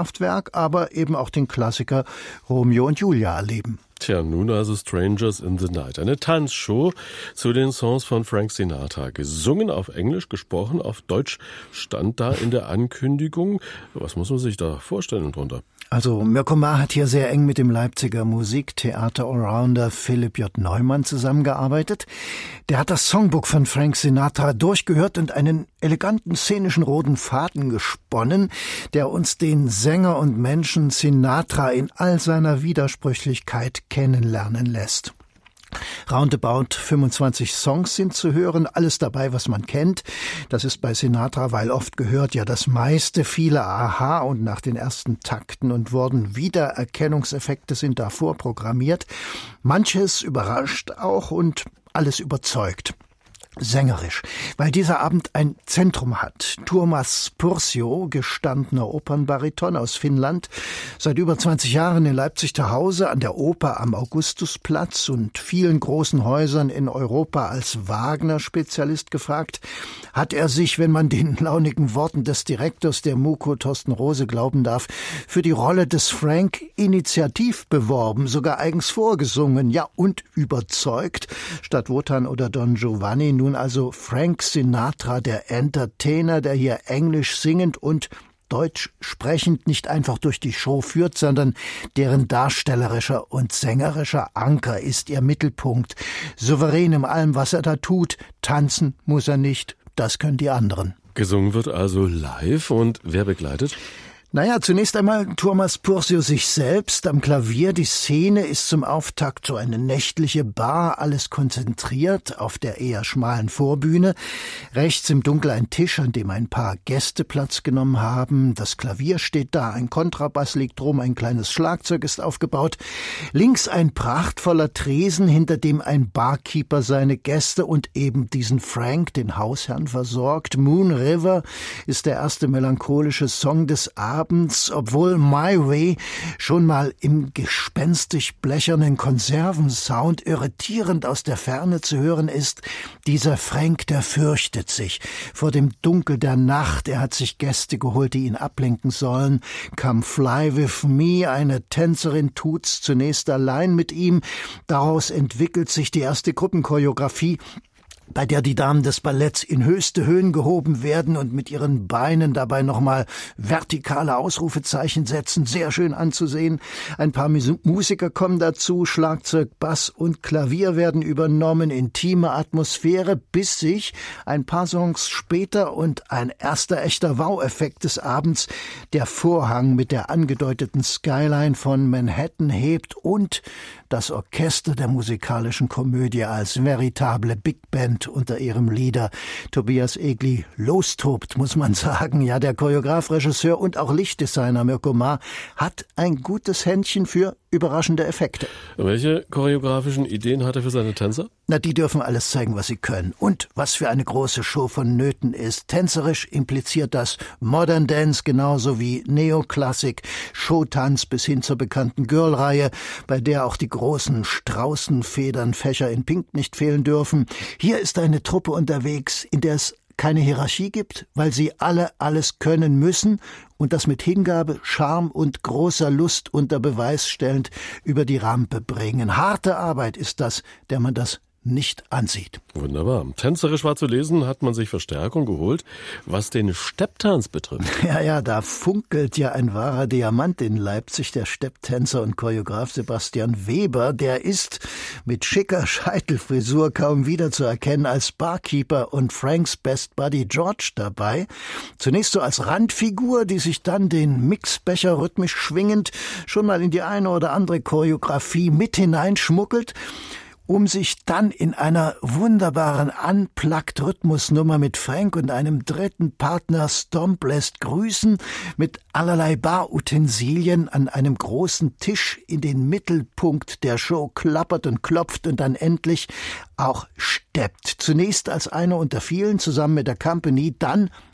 Kraftwerk, aber eben auch den Klassiker Romeo und Julia erleben. Tja, nun also Strangers in the Night. Eine Tanzshow zu den Songs von Frank Sinatra. Gesungen auf Englisch, gesprochen auf Deutsch, stand da in der Ankündigung. Was muss man sich da vorstellen drunter? Also Mirko Maar hat hier sehr eng mit dem Leipziger Musiktheater-Allrounder Philipp J. Neumann zusammengearbeitet. Der hat das Songbook von Frank Sinatra durchgehört und einen eleganten szenischen roten Faden gesponnen, der uns den Sänger und Menschen Sinatra in all seiner Widersprüchlichkeit kennenlernen lässt. Roundabout 25 Songs sind zu hören, alles dabei, was man kennt. Das ist bei Sinatra, weil oft gehört ja das meiste, viele Aha und nach den ersten Takten und Worten Wiedererkennungseffekte sind da vorprogrammiert. Manches überrascht auch und alles überzeugt. Sängerisch, weil dieser Abend ein Zentrum hat. Tuomas Pursio, gestandener Opernbariton aus Finnland, seit über 20 Jahren in Leipzig zu Hause, an der Oper am Augustusplatz und vielen großen Häusern in Europa als Wagner-Spezialist gefragt, hat er sich, wenn man den launigen Worten des Direktors der MUKO, Thorsten Rose, glauben darf, für die Rolle des Frank initiativ beworben, sogar eigens vorgesungen, ja und überzeugt, statt Wotan oder Don Giovanni nun also Frank Sinatra, der Entertainer, der hier Englisch singend und Deutsch sprechend nicht einfach durch die Show führt, sondern deren darstellerischer und sängerischer Anker ist ihr Mittelpunkt. Souverän in allem, was er da tut, tanzen muss er nicht, das können die anderen. Gesungen wird also live und wer begleitet? Naja, zunächst einmal Tuomas Pursio sich selbst am Klavier. Die Szene ist zum Auftakt so eine nächtliche Bar, alles konzentriert auf der eher schmalen Vorbühne. Rechts im Dunkel ein Tisch, an dem ein paar Gäste Platz genommen haben. Das Klavier steht da, ein Kontrabass liegt drum, ein kleines Schlagzeug ist aufgebaut. Links ein prachtvoller Tresen, hinter dem ein Barkeeper seine Gäste und eben diesen Frank, den Hausherrn, versorgt. Moon River ist der erste melancholische Song des Abends, obwohl My Way schon mal im gespenstisch blechernen Konservensound irritierend aus der Ferne zu hören ist. Dieser Frank, der fürchtet sich vor dem Dunkel der Nacht. Er hat sich Gäste geholt, die ihn ablenken sollen. Come Fly With Me, eine Tänzerin tut's zunächst allein mit ihm. Daraus entwickelt sich die erste Gruppenchoreografie, bei der die Damen des Balletts in höchste Höhen gehoben werden und mit ihren Beinen dabei nochmal vertikale Ausrufezeichen setzen. Sehr schön anzusehen. Ein paar Musiker kommen dazu. Schlagzeug, Bass und Klavier werden übernommen. Intime Atmosphäre, bis sich ein paar Songs später und ein erster echter Wow-Effekt des Abends der Vorhang mit der angedeuteten Skyline von Manhattan hebt und das Orchester der musikalischen Komödie als veritable Big Band unter ihrem Leader Tobias Egli lostobt, muss man sagen. Ja, der Choreograf, Regisseur und auch Lichtdesigner Mirko Maar hat ein gutes Händchen für überraschende Effekte. Welche choreografischen Ideen hat er für seine Tänzer? Na, die dürfen alles zeigen, was sie können. Und was für eine große Show vonnöten ist. Tänzerisch impliziert das Modern Dance genauso wie Neoklassik, Showtanz bis hin zur bekannten Girl-Reihe, bei der auch die großen Straußenfedernfächer in Pink nicht fehlen dürfen. Hier ist eine Truppe unterwegs, in der es keine Hierarchie gibt, weil sie alle alles können müssen und das mit Hingabe, Charme und großer Lust unter Beweis stellend über die Rampe bringen. Harte Arbeit ist das, der man das nicht ansieht. Wunderbar. Tänzerisch war zu lesen, hat man sich Verstärkung geholt, was den Stepptanz betrifft. Ja, da funkelt ja ein wahrer Diamant in Leipzig, der Stepptänzer und Choreograf Sebastian Weber. Der ist mit schicker Scheitelfrisur kaum wiederzuerkennen als Barkeeper und Franks Best Buddy George dabei. Zunächst so als Randfigur, die sich dann den Mixbecher rhythmisch schwingend schon mal in die eine oder andere Choreografie mit hineinschmuggelt, um sich dann in einer wunderbaren Unplugged-Rhythmusnummer mit Frank und einem dritten Partner Stomp lässt grüßen, mit allerlei Barutensilien an einem großen Tisch in den Mittelpunkt der Show klappert und klopft und dann endlich auch steppt. Zunächst als einer unter vielen zusammen mit der Company, dann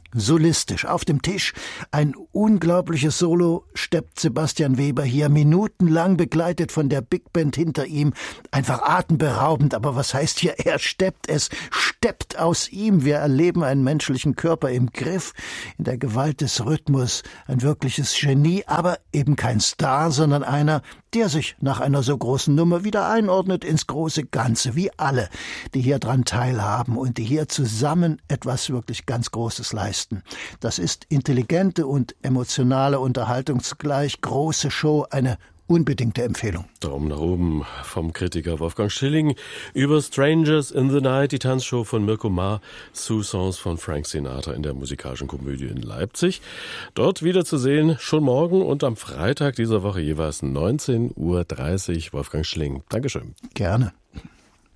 Solistisch auf dem Tisch ein unglaubliches Solo steppt Sebastian Weber hier, minutenlang begleitet von der Big Band hinter ihm. Einfach atemberaubend, aber was heißt hier, er steppt, es steppt aus ihm. Wir erleben einen menschlichen Körper im Griff, in der Gewalt des Rhythmus, ein wirkliches Genie, aber eben kein Star, sondern einer, der sich nach einer so großen Nummer wieder einordnet ins große Ganze, wie alle, die hier dran teilhaben und die hier zusammen etwas wirklich ganz Großes leisten. Das ist intelligente und emotionale Unterhaltung zugleich, große Show, eine unbedingte Empfehlung. Daumen nach oben vom Kritiker Wolfgang Schilling über Strangers in the Night, die Tanzshow von Mirko Maar zu Songs von Frank Sinatra in der musikalischen Komödie in Leipzig. Dort wieder zu sehen, schon morgen und am Freitag dieser Woche jeweils 19:30 Uhr. Wolfgang Schilling, Dankeschön. Gerne.